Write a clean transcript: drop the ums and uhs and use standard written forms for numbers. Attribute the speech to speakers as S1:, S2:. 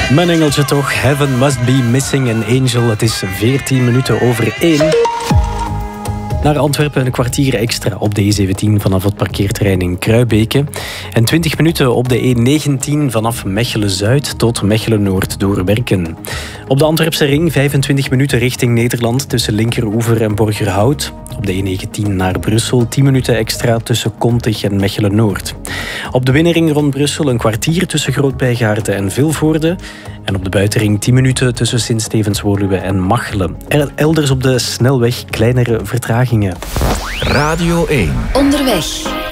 S1: Mijn engeltje toch, Heaven Must Be Missing an Angel. Het is 14 minuten over 1. Naar Antwerpen een kwartier extra op de E17 vanaf het parkeerterrein in Kruibeke. En 20 minuten op de E19 vanaf Mechelen-Zuid tot Mechelen-Noord door Werken. Op de Antwerpse ring 25 minuten richting Nederland tussen Linkeroever en Borgerhout. Op de E19 naar Brussel 10 minuten extra tussen Kontig en Mechelen-Noord. Op de binnenring rond Brussel een kwartier tussen Groot-Bijgaarde en Vilvoorde. En op de buitenring 10 minuten tussen Sint-Stevens-Woluwe en Machelen. Elders op de snelweg kleinere vertragingen.
S2: Radio 1.
S3: Onderweg.